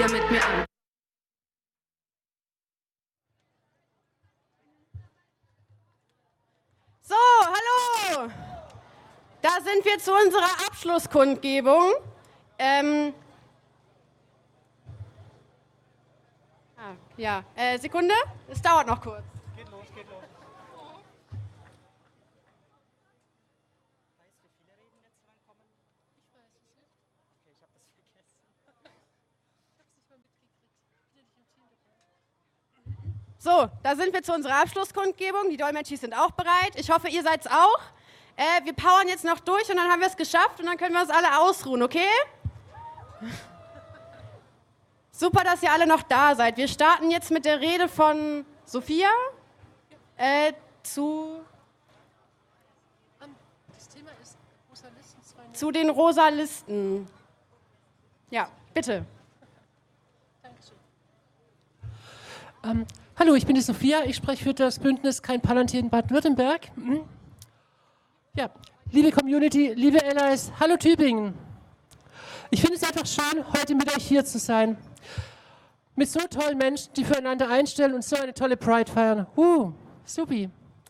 wieder mit mir an. So, hallo! Da sind wir zu unserer Abschlusskundgebung. Sekunde, es dauert noch kurz. Geht los. Weißt du, wie viele Reden jetzt lang kommen? Ich weiß es nicht. Okay, ich habe das vergessen. Ich habe es nicht mal mitgekriegt. So, da sind wir zu unserer Abschlusskundgebung. Die Dolmetschis sind auch bereit. Ich hoffe, ihr seid's auch. Wir powern jetzt noch durch und dann haben wir es geschafft und dann können wir uns alle ausruhen, okay? Super, dass ihr alle noch da seid. Wir starten jetzt mit der Rede von Sophia zu Das Thema ist Rosa Listen 2.0. zu den rosa Listen. Ja, bitte. Dankeschön. Hallo, ich bin die Sophia. Ich spreche für das Bündnis Kein Palantir in Baden-Württemberg. Ja, liebe Community, liebe Allies, hallo Tübingen. Ich finde es einfach schön, heute mit euch hier zu sein. Mit so tollen Menschen, die füreinander einstellen und so eine tolle Pride feiern. Supi.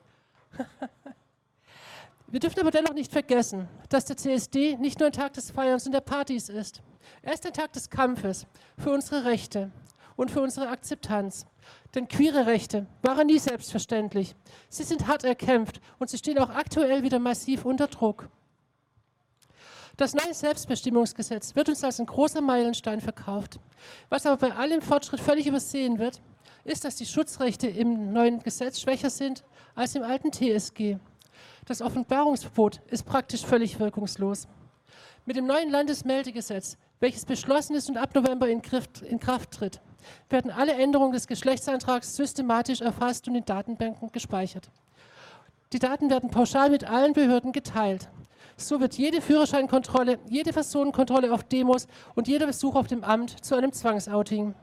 Wir dürfen aber dennoch nicht vergessen, dass der CSD nicht nur ein Tag des Feierns und der Partys ist. Er ist ein Tag des Kampfes für unsere Rechte und für unsere Akzeptanz. Denn queere Rechte waren nie selbstverständlich. Sie sind hart erkämpft und sie stehen auch aktuell wieder massiv unter Druck. Das neue Selbstbestimmungsgesetz wird uns als ein großer Meilenstein verkauft. Was aber bei allem Fortschritt völlig übersehen wird, ist, dass die Schutzrechte im neuen Gesetz schwächer sind als im alten TSG. Das Offenbarungsverbot ist praktisch völlig wirkungslos. Mit dem neuen Landesmeldegesetz, welches beschlossen ist und ab November in Kraft tritt, werden alle Änderungen des Geschlechtsantrags systematisch erfasst und in Datenbanken gespeichert. Die Daten werden pauschal mit allen Behörden geteilt. So wird jede Führerscheinkontrolle, jede Personenkontrolle auf Demos und jeder Besuch auf dem Amt zu einem Zwangsouting.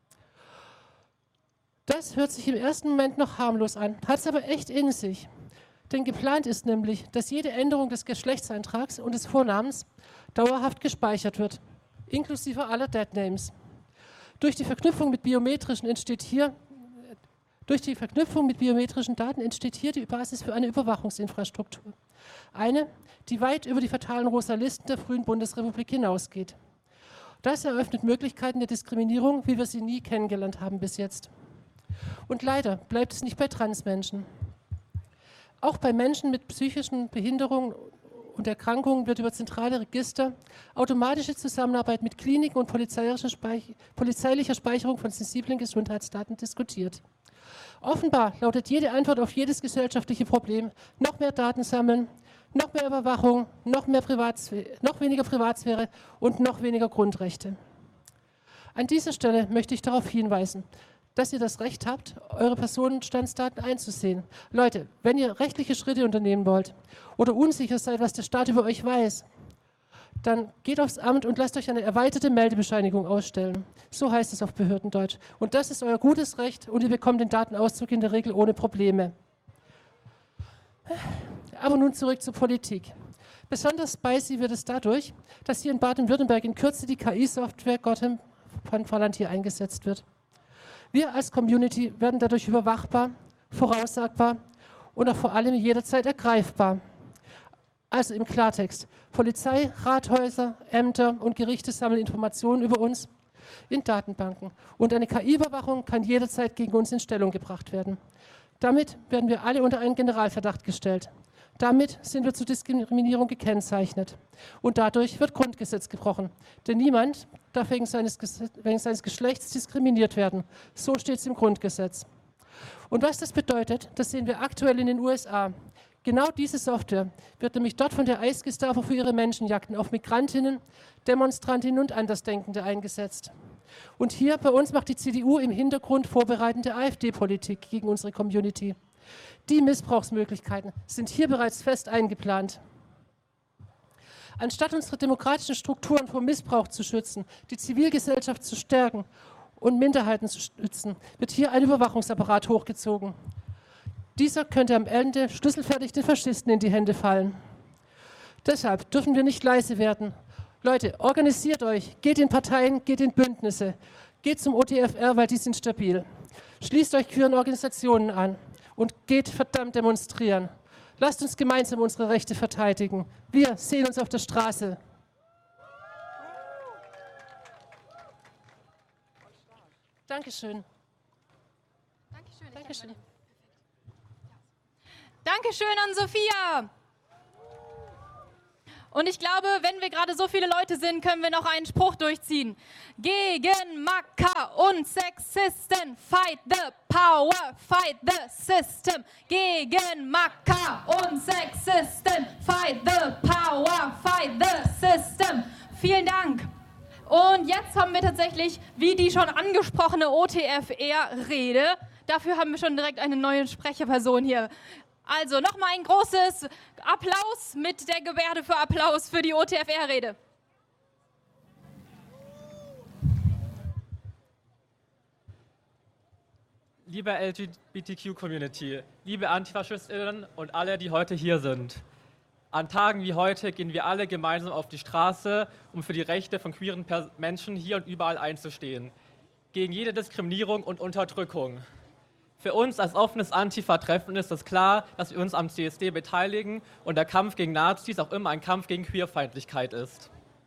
Das hört sich im ersten Moment noch harmlos an, hat es aber echt in sich. Denn geplant ist nämlich, dass jede Änderung des Geschlechtseintrags und des Vornamens dauerhaft gespeichert wird, inklusive aller Deadnames. Durch die Verknüpfung mit biometrischen Daten entsteht hier die Basis für eine Überwachungsinfrastruktur. Eine, die weit über die fatalen rosa Listen der frühen Bundesrepublik hinausgeht. Das eröffnet Möglichkeiten der Diskriminierung, wie wir sie nie kennengelernt haben bis jetzt. Und leider bleibt es nicht bei Transmenschen. Auch bei Menschen mit psychischen Behinderungen und Erkrankungen wird über zentrale Register, automatische Zusammenarbeit mit Kliniken und polizeilicher Speicherung von sensiblen Gesundheitsdaten diskutiert. Offenbar lautet jede Antwort auf jedes gesellschaftliche Problem: noch mehr Daten sammeln, noch mehr Überwachung, noch weniger Privatsphäre und noch weniger Grundrechte. An dieser Stelle möchte ich darauf hinweisen, dass ihr das Recht habt, eure Personenstandsdaten einzusehen. Leute, wenn ihr rechtliche Schritte unternehmen wollt oder unsicher seid, was der Staat über euch weiß, dann geht aufs Amt und lasst euch eine erweiterte Meldebescheinigung ausstellen. So heißt es auf Behördendeutsch. Und das ist euer gutes Recht und ihr bekommt den Datenauszug in der Regel ohne Probleme. Aber nun zurück zur Politik. Besonders spicy wird es dadurch, dass hier in Baden-Württemberg in Kürze die KI-Software Gotham von Palantir eingesetzt wird. Wir als Community werden dadurch überwachbar, voraussagbar und auch vor allem jederzeit ergreifbar. Also im Klartext: Polizei, Rathäuser, Ämter und Gerichte sammeln Informationen über uns in Datenbanken. Und eine KI-Überwachung kann jederzeit gegen uns in Stellung gebracht werden. Damit werden wir alle unter einen Generalverdacht gestellt. Damit sind wir zur Diskriminierung gekennzeichnet. Und dadurch wird Grundgesetz gebrochen. Denn niemand darf wegen seines Geschlechts diskriminiert werden. So steht es im Grundgesetz. Und was das bedeutet, das sehen wir aktuell in den USA. Genau diese Software wird nämlich dort von der ICE-Gestapo für ihre Menschenjagden auf Migrantinnen, Demonstrantinnen und Andersdenkende eingesetzt. Und hier bei uns macht die CDU im Hintergrund vorbereitende AfD-Politik gegen unsere Community. Die Missbrauchsmöglichkeiten sind hier bereits fest eingeplant. Anstatt unsere demokratischen Strukturen vor Missbrauch zu schützen, die Zivilgesellschaft zu stärken und Minderheiten zu schützen, wird hier ein Überwachungsapparat hochgezogen. Dieser könnte am Ende schlüsselfertig den Faschisten in die Hände fallen. Deshalb dürfen wir nicht leise werden Leute, organisiert euch, geht in Parteien, geht in Bündnisse, geht zum OTFR, weil die sind stabil. Schließt euch queeren Organisationen an und geht verdammt demonstrieren. Lasst uns gemeinsam unsere Rechte verteidigen. Wir sehen uns auf der Straße. Dankeschön. Dankeschön. Dankeschön an Sophia. Und ich glaube, wenn wir gerade so viele Leute sind, können wir noch einen Spruch durchziehen. Gegen Macker und Sexisten, fight the power, fight the system. Gegen Macker und Sexisten, fight the power, fight the system. Vielen Dank. Und jetzt haben wir tatsächlich, wie die schon angesprochene OTFR-Rede, dafür haben wir schon direkt eine neue Sprecherperson hier. Also nochmal ein großes Applaus mit der Gebärde für Applaus für die OTFR-Rede. Liebe LGBTQ-Community, liebe AntifaschistInnen und alle, die heute hier sind. An Tagen wie heute gehen wir alle gemeinsam auf die Straße, um für die Rechte von queeren Menschen hier und überall einzustehen. Gegen jede Diskriminierung und Unterdrückung. Für uns als offenes Antifa-Treffen ist es klar, dass wir uns am CSD beteiligen und der Kampf gegen Nazis auch immer ein Kampf gegen Queerfeindlichkeit ist.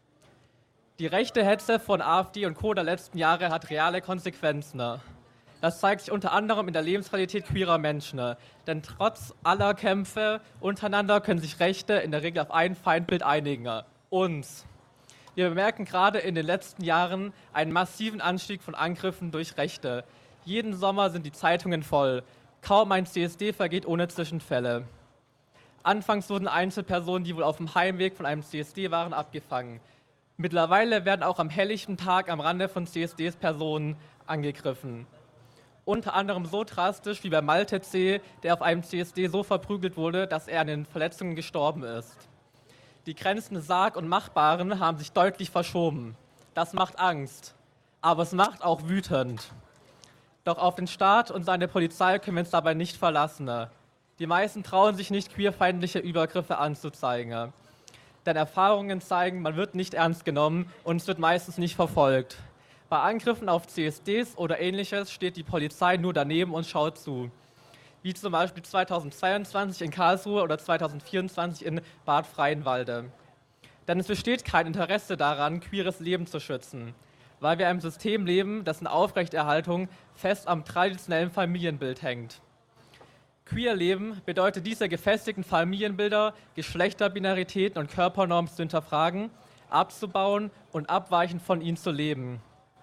Die rechte Hetze von AfD und Co. der letzten Jahre hat reale Konsequenzen. Das zeigt sich unter anderem in der Lebensqualität queerer Menschen. Denn trotz aller Kämpfe untereinander können sich Rechte in der Regel auf ein Feindbild einigen: uns. Wir bemerken gerade in den letzten Jahren einen massiven Anstieg von Angriffen durch Rechte. Jeden Sommer sind die Zeitungen voll. Kaum ein CSD vergeht ohne Zwischenfälle. Anfangs wurden Einzelpersonen, die wohl auf dem Heimweg von einem CSD waren, abgefangen. Mittlerweile werden auch am helllichten Tag am Rande von CSDs Personen angegriffen. Unter anderem so drastisch wie bei Malte C., der auf einem CSD so verprügelt wurde, dass er an den Verletzungen gestorben ist. Die Grenzen des Sarg- und Machbaren haben sich deutlich verschoben. Das macht Angst, aber es macht auch wütend. Doch auf den Staat und seine Polizei können wir uns dabei nicht verlassen. Die meisten trauen sich nicht, queerfeindliche Übergriffe anzuzeigen. Denn Erfahrungen zeigen, man wird nicht ernst genommen und es wird meistens nicht verfolgt. Bei Angriffen auf CSDs oder Ähnliches steht die Polizei nur daneben und schaut zu. Wie zum Beispiel 2022 in Karlsruhe oder 2024 in Bad Freienwalde. Denn es besteht kein Interesse daran, queeres Leben zu schützen, weil wir in einem System leben, dessen Aufrechterhaltung fest am traditionellen Familienbild hängt. Queer-Leben bedeutet, diese gefestigten Familienbilder, Geschlechterbinaritäten und Körpernormen zu hinterfragen, abzubauen und abweichend von ihnen zu leben.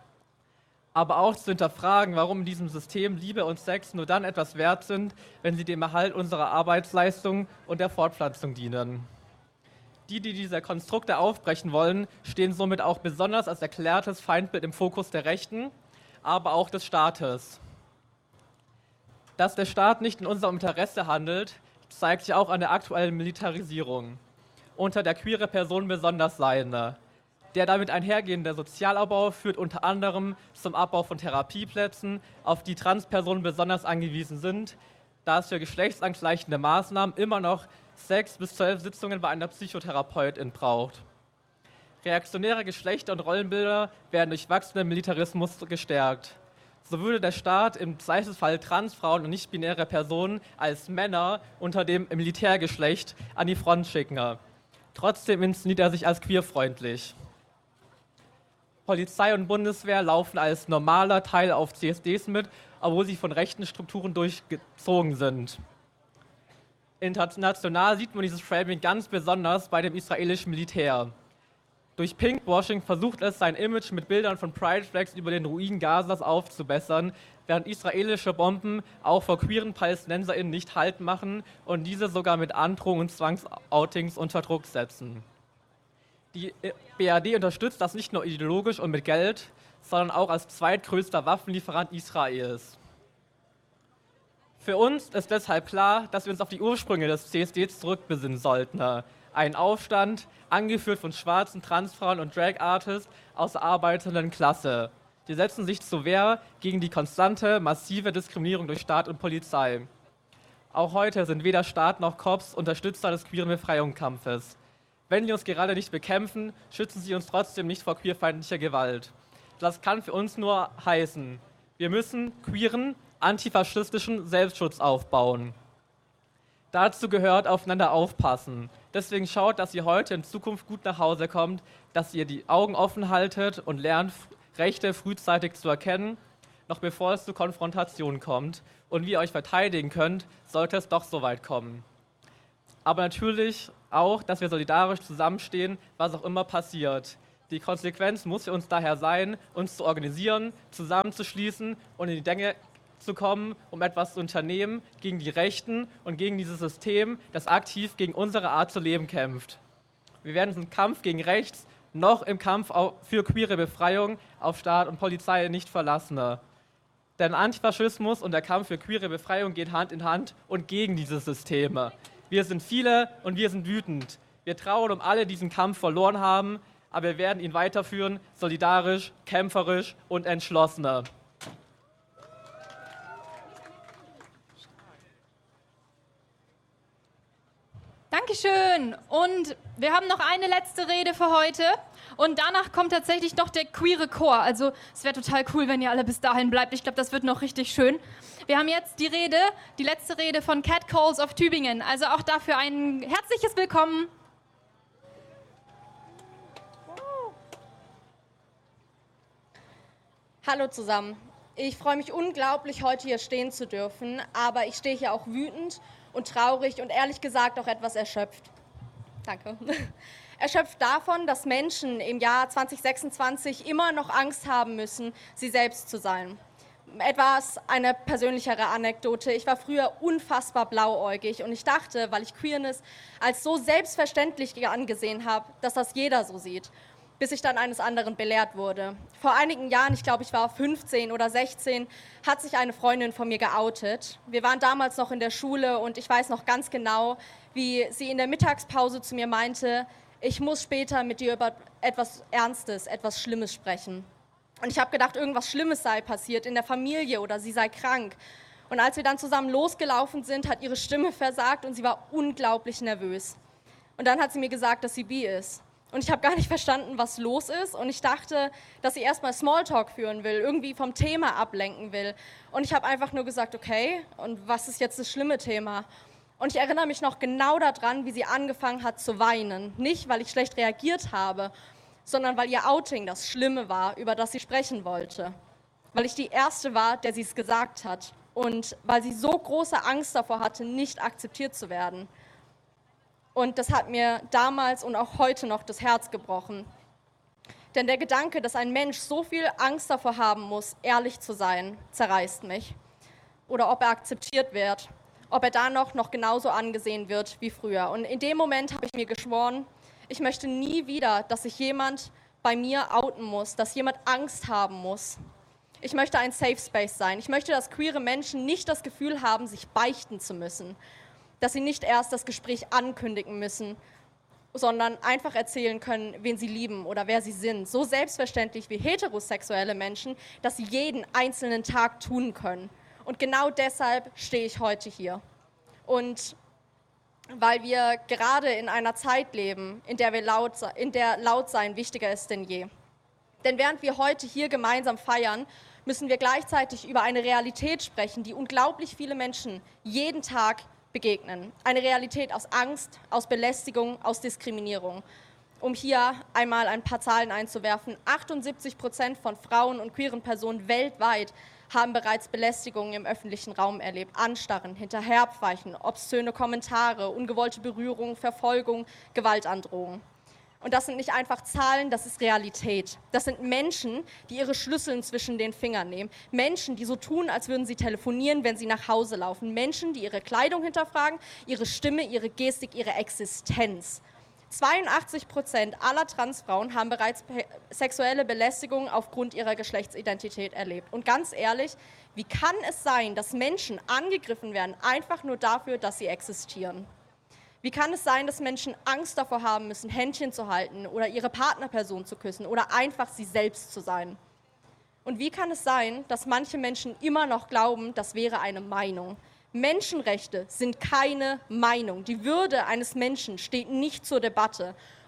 Aber auch zu hinterfragen, warum in diesem System Liebe und Sex nur dann etwas wert sind, wenn sie dem Erhalt unserer Arbeitsleistung und der Fortpflanzung dienen. Die diese Konstrukte aufbrechen wollen, stehen somit auch besonders als erklärtes Feindbild im Fokus der Rechten, aber auch des Staates. Dass der Staat nicht in unserem Interesse handelt, zeigt sich auch an der aktuellen Militarisierung, unter der queere Personen besonders leiden. Der damit einhergehende Sozialabbau führt unter anderem zum Abbau von Therapieplätzen, auf die Transpersonen besonders angewiesen sind, da es für geschlechtsangleichende Maßnahmen immer noch 6 bis 12 Sitzungen bei einer Psychotherapeutin braucht. Reaktionäre Geschlechter- und Rollenbilder werden durch wachsenden Militarismus gestärkt. So würde der Staat im Zweifelsfall Transfrauen und nicht-binäre Personen als Männer unter dem Militärgeschlecht an die Front schicken. Trotzdem inszeniert er sich als queerfreundlich. Polizei und Bundeswehr laufen als normaler Teil auf CSDs mit, obwohl sie von rechten Strukturen durchgezogen sind. International sieht man dieses Framing ganz besonders bei dem israelischen Militär. Durch Pinkwashing versucht es, sein Image mit Bildern von Pride Flags über den Ruinen Gazas aufzubessern, während israelische Bomben auch vor queeren PalästinenserInnen nicht Halt machen und diese sogar mit Androhungen und Zwangsoutings unter Druck setzen. Die BRD unterstützt das nicht nur ideologisch und mit Geld, sondern auch als zweitgrößter Waffenlieferant Israels. Für uns ist deshalb klar, dass wir uns auf die Ursprünge des CSDs zurückbesinnen sollten. Ein Aufstand, angeführt von schwarzen Transfrauen und Drag-Artists aus der arbeitenden Klasse. Die setzen sich zur Wehr gegen die konstante, massive Diskriminierung durch Staat und Polizei. Auch heute sind weder Staat noch Cops Unterstützer des queeren Befreiungskampfes. Wenn die uns gerade nicht bekämpfen, schützen sie uns trotzdem nicht vor queerfeindlicher Gewalt. Das kann für uns nur heißen, wir müssen queeren, antifaschistischen Selbstschutz aufbauen. Dazu gehört aufeinander aufpassen. Deswegen schaut, dass ihr heute in Zukunft gut nach Hause kommt, dass ihr die Augen offen haltet und lernt, Rechte frühzeitig zu erkennen, noch bevor es zu Konfrontation kommt und wie ihr euch verteidigen könnt, sollte es doch so weit kommen. Aber natürlich auch, dass wir solidarisch zusammenstehen, was auch immer passiert. Die Konsequenz muss für uns daher sein, uns zu organisieren, zusammenzuschließen und in die Gänge zu kommen, um etwas zu unternehmen gegen die Rechten und gegen dieses System, das aktiv gegen unsere Art zu leben kämpft. Wir werden diesen Kampf gegen rechts noch im Kampf für queere Befreiung auf Staat und Polizei nicht verlassen. Denn Antifaschismus und der Kampf für queere Befreiung geht Hand in Hand und gegen diese Systeme. Wir sind viele und wir sind wütend. Wir trauern um alle, die diesen Kampf verloren haben, aber wir werden ihn weiterführen, solidarisch, kämpferisch und entschlossener. Dankeschön. Und wir haben noch eine letzte Rede für heute. Und danach kommt tatsächlich noch der queere Chor. Also es wäre total cool, wenn ihr alle bis dahin bleibt. Ich glaube, das wird noch richtig schön. Wir haben jetzt die letzte Rede von Catcalls of Tübingen. Also auch dafür ein herzliches Willkommen. Hallo zusammen. Ich freue mich unglaublich, heute hier stehen zu dürfen, aber ich stehe hier auch wütend und traurig und ehrlich gesagt auch etwas erschöpft. Danke. Erschöpft davon, dass Menschen im Jahr 2026 immer noch Angst haben müssen, sie selbst zu sein. Eine persönlichere Anekdote. Ich war früher unfassbar blauäugig und ich dachte, weil ich Queerness als so selbstverständlich angesehen habe, dass das jeder so sieht, bis ich dann eines anderen belehrt wurde. Vor einigen Jahren, ich glaube, ich war 15 oder 16, hat sich eine Freundin von mir geoutet. Wir waren damals noch in der Schule und ich weiß noch ganz genau, wie sie in der Mittagspause zu mir meinte, ich muss später mit dir über etwas Ernstes, etwas Schlimmes sprechen. Und ich habe gedacht, irgendwas Schlimmes sei passiert in der Familie oder sie sei krank. Und als wir dann zusammen losgelaufen sind, hat ihre Stimme versagt und sie war unglaublich nervös. Und dann hat sie mir gesagt, dass sie bi ist. Und ich habe gar nicht verstanden, was los ist. Und ich dachte, dass sie erstmal Smalltalk führen will, irgendwie vom Thema ablenken will. Und ich habe einfach nur gesagt, okay, und was ist jetzt das schlimme Thema? Und ich erinnere mich noch genau daran, wie sie angefangen hat zu weinen. Nicht, weil ich schlecht reagiert habe, sondern weil ihr Outing das Schlimme war, über das sie sprechen wollte. Weil ich die Erste war, der sie es gesagt hat. Und weil sie so große Angst davor hatte, nicht akzeptiert zu werden. Und das hat mir damals und auch heute noch das Herz gebrochen. Denn der Gedanke, dass ein Mensch so viel Angst davor haben muss, ehrlich zu sein, zerreißt mich. Oder ob er akzeptiert wird, ob er da noch genauso angesehen wird wie früher. Und in dem Moment habe ich mir geschworen, ich möchte nie wieder, dass sich jemand bei mir outen muss, dass jemand Angst haben muss. Ich möchte ein Safe Space sein. Ich möchte, dass queere Menschen nicht das Gefühl haben, sich beichten zu müssen. Dass sie nicht erst das Gespräch ankündigen müssen, sondern einfach erzählen können, wen sie lieben oder wer sie sind. So selbstverständlich wie heterosexuelle Menschen, dass sie jeden einzelnen Tag tun können. Und genau deshalb stehe ich heute hier. Und weil wir gerade in einer Zeit leben, in der laut sein wichtiger ist denn je. Denn während wir heute hier gemeinsam feiern, müssen wir gleichzeitig über eine Realität sprechen, die unglaublich viele Menschen jeden Tag begegnen. Eine Realität aus Angst, aus Belästigung, aus Diskriminierung. Um hier einmal ein paar Zahlen einzuwerfen, 78% von Frauen und queeren Personen weltweit haben bereits Belästigungen im öffentlichen Raum erlebt. Anstarren, Hinterherpfeifen, obszöne Kommentare, ungewollte Berührung, Verfolgung, Gewaltandrohung. Und das sind nicht einfach Zahlen, das ist Realität. Das sind Menschen, die ihre Schlüsseln zwischen den Fingern nehmen. Menschen, die so tun, als würden sie telefonieren, wenn sie nach Hause laufen. Menschen, die ihre Kleidung hinterfragen, ihre Stimme, ihre Gestik, ihre Existenz. 82% aller Transfrauen haben bereits sexuelle Belästigung aufgrund ihrer Geschlechtsidentität erlebt. Und ganz ehrlich, wie kann es sein, dass Menschen angegriffen werden, einfach nur dafür, dass sie existieren? Wie kann es sein, dass Menschen Angst davor haben müssen, Händchen zu halten oder ihre Partnerperson zu küssen oder einfach sie selbst zu sein? Und wie kann es sein, dass manche Menschen immer noch glauben, das wäre eine Meinung? Menschenrechte sind keine Meinung. Die Würde eines Menschen steht nicht zur Debatte.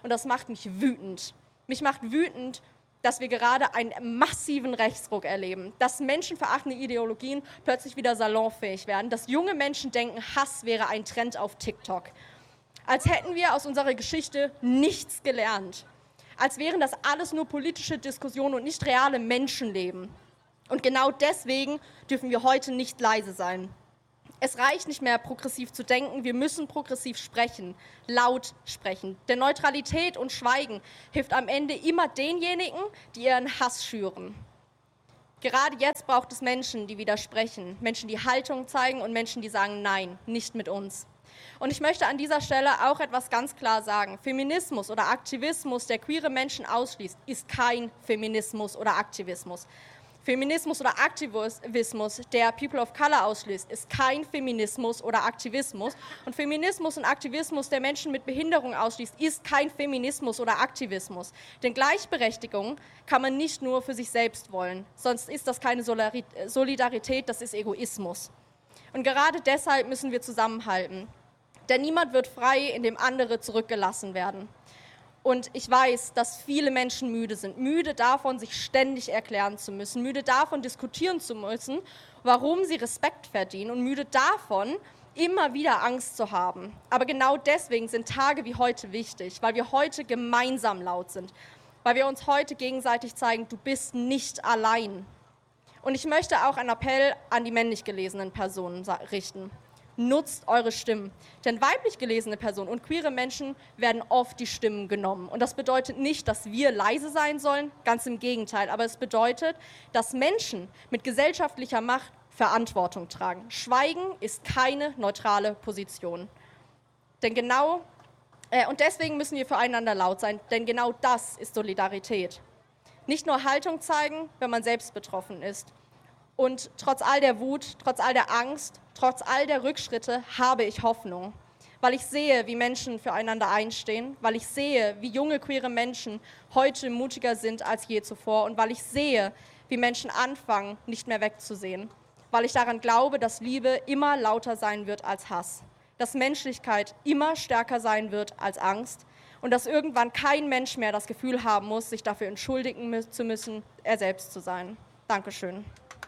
und das macht mich wütend. Mich macht wütend, dass wir gerade einen massiven Rechtsruck erleben, dass menschenverachtende Ideologien plötzlich wieder salonfähig werden, dass junge Menschen denken, Hass wäre ein Trend auf TikTok. Als hätten wir aus unserer Geschichte nichts gelernt. Als wären das alles nur politische Diskussionen und nicht reale Menschenleben. Und genau deswegen dürfen wir heute nicht leise sein. Es reicht nicht mehr, progressiv zu denken, wir müssen progressiv sprechen, laut sprechen. Denn Neutralität und Schweigen hilft am Ende immer denjenigen, die ihren Hass schüren. Gerade jetzt braucht es Menschen, die widersprechen, Menschen, die Haltung zeigen und Menschen, die sagen, nein, nicht mit uns. Und ich möchte an dieser Stelle auch etwas ganz klar sagen. Feminismus oder Aktivismus, der queere Menschen ausschließt, ist kein Feminismus oder Aktivismus. Feminismus oder Aktivismus, der People of Color ausschließt, ist kein Feminismus oder Aktivismus. Und Feminismus und Aktivismus, der Menschen mit Behinderung ausschließt, ist kein Feminismus oder Aktivismus. Denn Gleichberechtigung kann man nicht nur für sich selbst wollen, sonst ist das keine Solidarität, das ist Egoismus. Und gerade deshalb müssen wir zusammenhalten. Denn niemand wird frei, indem andere zurückgelassen werden. Und ich weiß, dass viele Menschen müde sind, müde davon, sich ständig erklären zu müssen, müde davon, diskutieren zu müssen, warum sie Respekt verdienen und müde davon, immer wieder Angst zu haben. Aber genau deswegen sind Tage wie heute wichtig, weil wir heute gemeinsam laut sind, weil wir uns heute gegenseitig zeigen, du bist nicht allein. Und ich möchte auch einen Appell an die männlich gelesenen Personen richten. Nutzt eure Stimmen. Denn weiblich gelesene Personen und queere Menschen werden oft die Stimmen genommen. Und das bedeutet nicht, dass wir leise sein sollen, ganz im Gegenteil. Aber es bedeutet, dass Menschen mit gesellschaftlicher Macht Verantwortung tragen. Schweigen ist keine neutrale Position. Und deswegen müssen wir füreinander laut sein, denn genau das ist Solidarität. Nicht nur Haltung zeigen, wenn man selbst betroffen ist. Und trotz all der Wut, trotz all der Angst, trotz all der Rückschritte habe ich Hoffnung, weil ich sehe, wie Menschen füreinander einstehen, weil ich sehe, wie junge queere Menschen heute mutiger sind als je zuvor und weil ich sehe, wie Menschen anfangen, nicht mehr wegzusehen, weil ich daran glaube, dass Liebe immer lauter sein wird als Hass, dass Menschlichkeit immer stärker sein wird als Angst und dass irgendwann kein Mensch mehr das Gefühl haben muss, sich dafür entschuldigen zu müssen, er selbst zu sein. Dankeschön.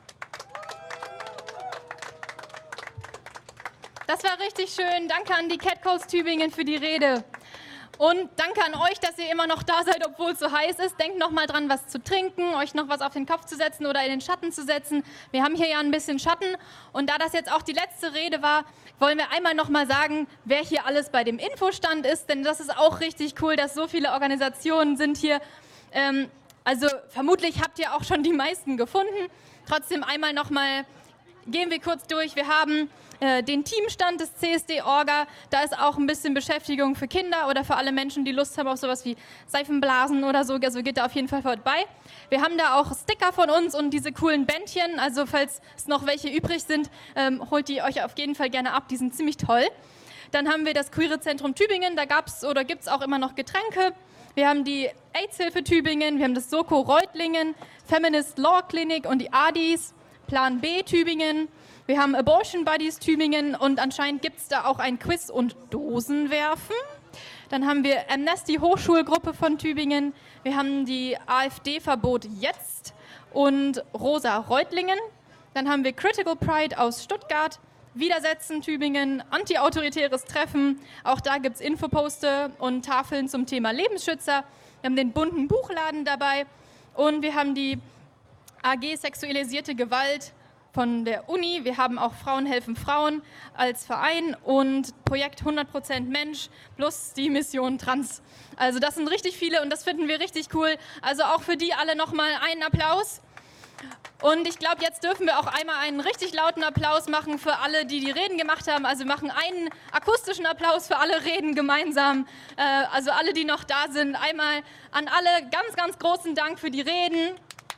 Das war richtig schön. Danke an die Catcalls Tübingen für die Rede. Und danke an euch, dass ihr immer noch da seid, obwohl es so heiß ist. Denkt noch mal dran, was zu trinken, euch noch was auf den Kopf zu setzen oder in den Schatten zu setzen. Wir haben hier ja ein bisschen Schatten. Und da das jetzt auch die letzte Rede war, wollen wir einmal noch mal sagen, wer hier alles bei dem Infostand ist. Denn das ist auch richtig cool, dass so viele Organisationen sind hier. Also vermutlich habt ihr auch schon die meisten gefunden. Trotzdem einmal noch mal gehen wir kurz durch. Wir haben den Teamstand des CSD-Orga. Da ist auch ein bisschen Beschäftigung für Kinder oder für alle Menschen, die Lust haben auf sowas wie Seifenblasen oder so. Also geht da auf jeden Fall vorbei. Wir haben da auch Sticker von uns und diese coolen Bändchen. Also falls es noch welche übrig sind, holt die euch auf jeden Fall gerne ab. Die sind ziemlich toll. Dann haben wir das Queere Zentrum Tübingen. Da gab's oder gibt's auch immer noch Getränke. Wir haben die AIDS-Hilfe Tübingen. Wir haben das Soko Reutlingen, Feminist Law Clinic und die ADIs, Plan B Tübingen. Wir haben Abortion Buddies Tübingen und anscheinend gibt es da auch ein Quiz und Dosenwerfen. Dann haben wir Amnesty Hochschulgruppe von Tübingen. Wir haben die AfD Verbot jetzt und Rosa Reutlingen. Dann haben wir Critical Pride aus Stuttgart, Widersetzen Tübingen, antiautoritäres Treffen. Auch da gibt es Infoposter und Tafeln zum Thema Lebensschützer. Wir haben den bunten Buchladen dabei und wir haben die AG Sexualisierte Gewalt von der Uni. Wir haben auch Frauen helfen Frauen als Verein und Projekt 100% Mensch plus die Mission Trans. Also das sind richtig viele und das finden wir richtig cool. Also auch für die alle nochmal einen Applaus. Und ich glaube, jetzt dürfen wir auch einmal einen richtig lauten Applaus machen für alle, die die Reden gemacht haben. Also wir machen einen akustischen Applaus für alle Reden gemeinsam. Also alle, die noch da sind. Einmal an alle ganz, ganz großen Dank für die Reden.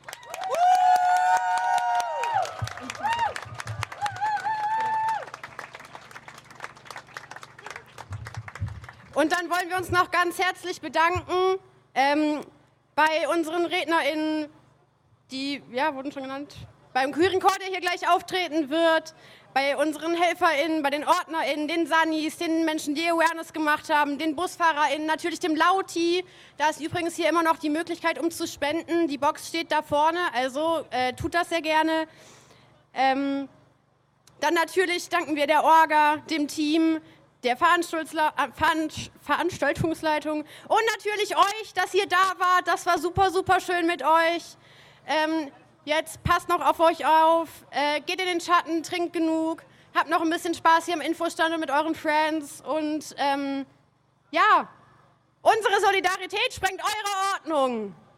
Und dann wollen wir uns noch ganz herzlich bedanken bei unseren RednerInnen, die, ja, wurden schon genannt, beim queeren Chor, der hier gleich auftreten wird, bei unseren HelferInnen, bei den OrdnerInnen, den Sunnies, den Menschen, die Awareness gemacht haben, den BusfahrerInnen, natürlich dem Lauti. Da ist übrigens hier immer noch die Möglichkeit, um zu spenden. Die Box steht da vorne, also tut das sehr gerne. Dann natürlich danken wir der Orga, dem Team, der Veranstaltungsleitung und natürlich euch, dass ihr da wart. Das war super, super schön mit euch. Jetzt passt noch auf euch auf, geht in den Schatten, trinkt genug, habt noch ein bisschen Spaß hier am Infostand und mit euren Friends und ja, unsere Solidarität sprengt eure Ordnung.